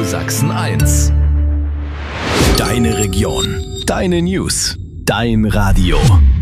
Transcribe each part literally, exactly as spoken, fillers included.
Sachsen eins. Deine Region, deine News, dein Radio.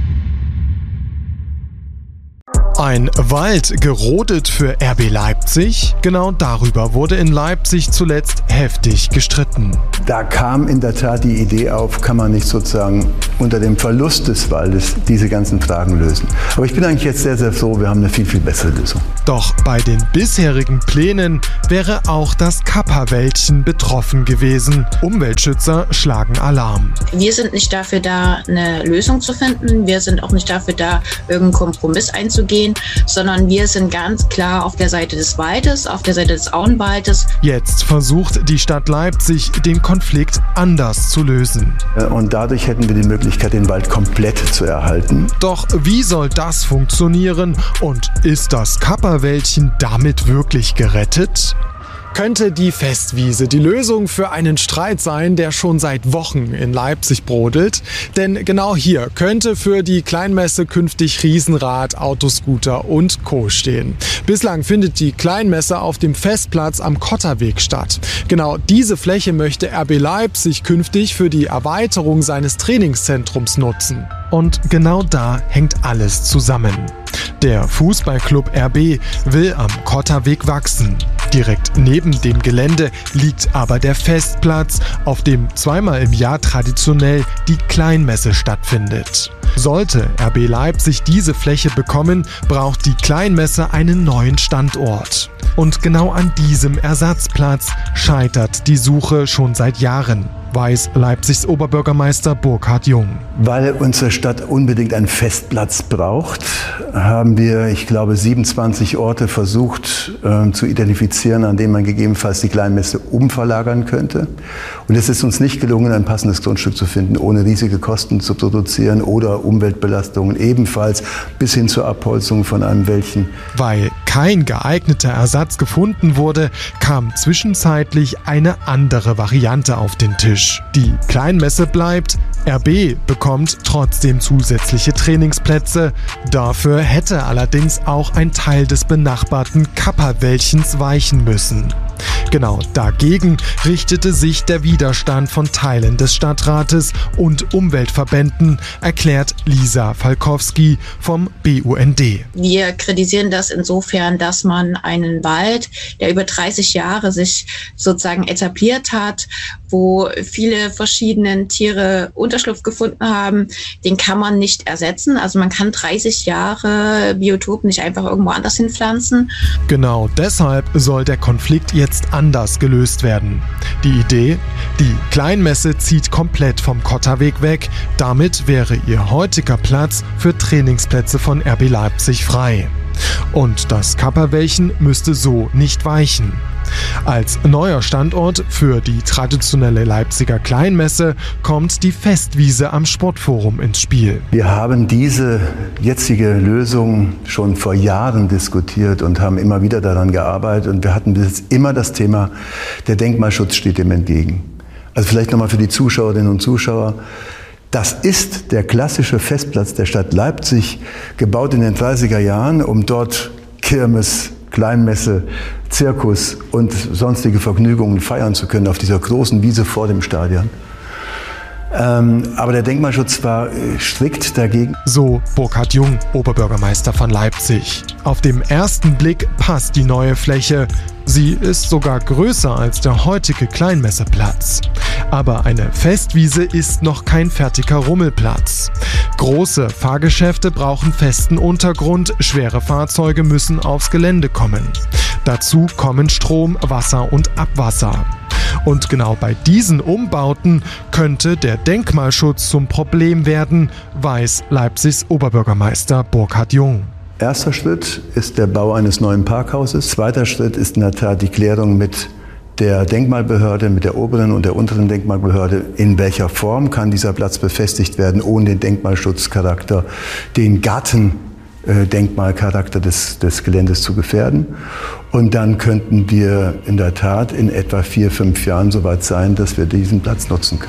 Ein Wald gerodet für R B Leipzig? Genau darüber wurde in Leipzig zuletzt heftig gestritten. Da kam in der Tat die Idee auf, kann man nicht sozusagen unter dem Verlust des Waldes diese ganzen Fragen lösen. Aber ich bin eigentlich jetzt sehr, sehr froh, wir haben eine viel, viel bessere Lösung. Doch bei den bisherigen Plänen wäre auch das Kapperwäldchen betroffen gewesen. Umweltschützer schlagen Alarm. Wir sind nicht dafür da, eine Lösung zu finden. Wir sind auch nicht dafür da, irgendeinen Kompromiss einzugehen, sondern wir sind ganz klar auf der Seite des Waldes, auf der Seite des Auenwaldes. Jetzt versucht die Stadt Leipzig, den Konflikt anders zu lösen. Und dadurch hätten wir die Möglichkeit, den Wald komplett zu erhalten. Doch wie soll das funktionieren? Und ist das Kapperwäldchen damit wirklich gerettet? Könnte die Festwiese die Lösung für einen Streit sein, der schon seit Wochen in Leipzig brodelt? Denn genau hier könnte für die Kleinmesse künftig Riesenrad, Autoscooter und Co. stehen. Bislang findet die Kleinmesse auf dem Festplatz am Kotterweg statt. Genau diese Fläche möchte R B Leipzig künftig für die Erweiterung seines Trainingszentrums nutzen. Und genau da hängt alles zusammen. Der Fußballclub R B will am Kotterweg wachsen. Direkt neben dem Gelände liegt aber der Festplatz, auf dem zweimal im Jahr traditionell die Kleinmesse stattfindet. Sollte R B Leipzig diese Fläche bekommen, braucht die Kleinmesse einen neuen Standort. Und genau an diesem Ersatzplatz scheitert die Suche schon seit Jahren, weiß Leipzigs Oberbürgermeister Burkhard Jung. Weil unsere Stadt unbedingt einen Festplatz braucht, haben wir, ich glaube, siebenundzwanzig Orte versucht äh, zu identifizieren, an denen man gegebenenfalls die Kleinmesse umverlagern könnte. Und es ist uns nicht gelungen, ein passendes Grundstück zu finden, ohne riesige Kosten zu produzieren oder Umweltbelastungen ebenfalls bis hin zur Abholzung von einem Wäldchen. Weil kein geeigneter Ersatz gefunden wurde, kam zwischenzeitlich eine andere Variante auf den Tisch. Die Kleinmesse bleibt, R B bekommt trotzdem zusätzliche Trainingsplätze. Dafür hätte allerdings auch ein Teil des benachbarten Kapperwäldchens weichen müssen. Genau dagegen richtete sich der Widerstand von Teilen des Stadtrates und Umweltverbänden, erklärt Lisa Falkowski vom B U N D. Wir kritisieren das insofern, dass man einen Wald, der über dreißig Jahre sich sozusagen etabliert hat, wo viele verschiedene Tiere Unterschlupf gefunden haben, den kann man nicht ersetzen. Also man kann dreißig Jahre Biotop nicht einfach irgendwo anders hinpflanzen. Genau deshalb soll der Konflikt jetzt anders gelöst werden. Die Idee? Die Kleinmesse zieht komplett vom Kotterweg weg. Damit wäre ihr heutiger Platz für Trainingsplätze von R B Leipzig frei. Und das Kapperwäldchen müsste so nicht weichen. Als neuer Standort für die traditionelle Leipziger Kleinmesse kommt die Festwiese am Sportforum ins Spiel. Wir haben diese jetzige Lösung schon vor Jahren diskutiert und haben immer wieder daran gearbeitet. Und wir hatten bis jetzt immer das Thema, der Denkmalschutz steht dem entgegen. Also vielleicht nochmal für die Zuschauerinnen und Zuschauer. Das ist der klassische Festplatz der Stadt Leipzig, gebaut in den dreißiger Jahren, um dort Kirmes, Kleinmesse, Zirkus und sonstige Vergnügungen feiern zu können auf dieser großen Wiese vor dem Stadion. Ähm, aber der Denkmalschutz war äh, strikt dagegen. So Burkhard Jung, Oberbürgermeister von Leipzig. Auf dem ersten Blick passt die neue Fläche. Sie ist sogar größer als der heutige Kleinmesseplatz. Aber eine Festwiese ist noch kein fertiger Rummelplatz. Große Fahrgeschäfte brauchen festen Untergrund, schwere Fahrzeuge müssen aufs Gelände kommen. Dazu kommen Strom, Wasser und Abwasser. Und genau bei diesen Umbauten könnte der Denkmalschutz zum Problem werden, weiß Leipzigs Oberbürgermeister Burkhard Jung. Erster Schritt ist der Bau eines neuen Parkhauses. Zweiter Schritt ist in der Tat die Klärung mit der Denkmalbehörde, mit der oberen und der unteren Denkmalbehörde, in welcher Form kann dieser Platz befestigt werden, ohne den Denkmalschutzcharakter, den Gartendenkmalcharakter des, des Geländes zu gefährden. Und dann könnten wir in der Tat in etwa vier, fünf Jahren so weit sein, dass wir diesen Platz nutzen können.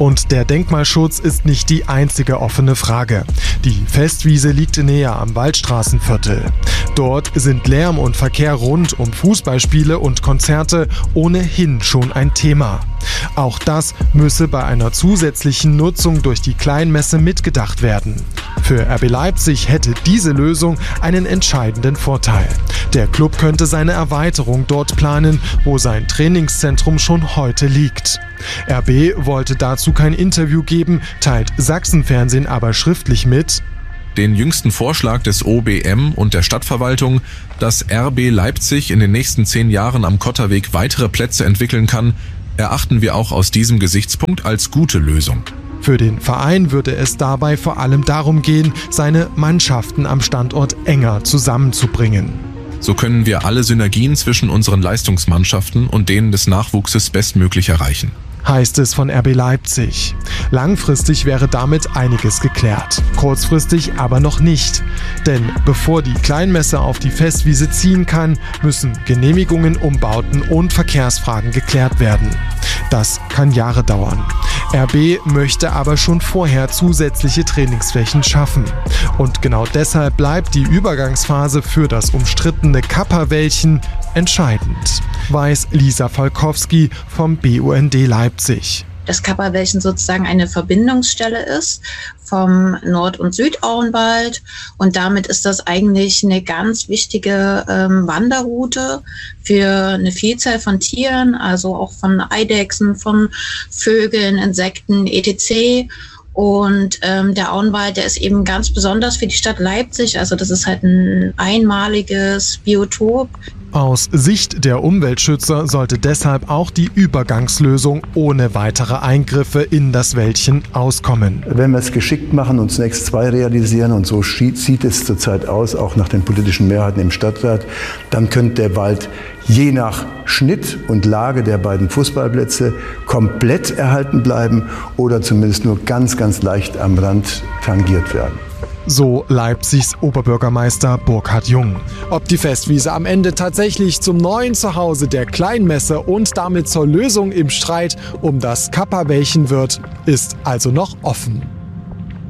Und der Denkmalschutz ist nicht die einzige offene Frage. Die Festwiese liegt näher am Waldstraßenviertel. Dort sind Lärm und Verkehr rund um Fußballspiele und Konzerte ohnehin schon ein Thema. Auch das müsse bei einer zusätzlichen Nutzung durch die Kleinmesse mitgedacht werden. Für R B Leipzig hätte diese Lösung einen entscheidenden Vorteil. Der Club könnte seine Erweiterung dort planen, wo sein Trainingszentrum schon heute liegt. R B wollte dazu kein Interview geben, teilt Sachsenfernsehen aber schriftlich mit: Den jüngsten Vorschlag des O B M und der Stadtverwaltung, dass R B Leipzig in den nächsten zehn Jahren am Kotterweg weitere Plätze entwickeln kann, erachten wir auch aus diesem Gesichtspunkt als gute Lösung. Für den Verein würde es dabei vor allem darum gehen, seine Mannschaften am Standort enger zusammenzubringen. So können wir alle Synergien zwischen unseren Leistungsmannschaften und denen des Nachwuchses bestmöglich erreichen, heißt es von R B Leipzig. Langfristig wäre damit einiges geklärt, kurzfristig aber noch nicht. Denn bevor die Kleinmesse auf die Festwiese ziehen kann, müssen Genehmigungen, Umbauten und Verkehrsfragen geklärt werden. Das kann Jahre dauern. R B möchte aber schon vorher zusätzliche Trainingsflächen schaffen. Und genau deshalb bleibt die Übergangsphase für das umstrittene Kappa-Wäldchen entscheidend, weiß Lisa Falkowski vom B U N D Leipzig. Das Kappa-Wäldchen sozusagen eine Verbindungsstelle ist vom Nord- und Südauenwald und damit ist das eigentlich eine ganz wichtige ähm, Wanderroute für eine Vielzahl von Tieren, also auch von Eidechsen, von Vögeln, Insekten, et cetera. Und ähm, der Auenwald, der ist eben ganz besonders für die Stadt Leipzig. Also das ist halt ein einmaliges Biotop. Aus Sicht der Umweltschützer sollte deshalb auch die Übergangslösung ohne weitere Eingriffe in das Wäldchen auskommen. Wenn wir es geschickt machen und zunächst zwei realisieren, und so sieht es zurzeit aus, auch nach den politischen Mehrheiten im Stadtrat, dann könnte der Wald je nach Schnitt und Lage der beiden Fußballplätze komplett erhalten bleiben oder zumindest nur ganz, ganz leicht am Rand tangiert werden. So Leipzigs Oberbürgermeister Burkhard Jung. Ob die Festwiese am Ende tatsächlich zum neuen Zuhause der Kleinmesse und damit zur Lösung im Streit um das Kappa-Wäldchen wird, ist also noch offen.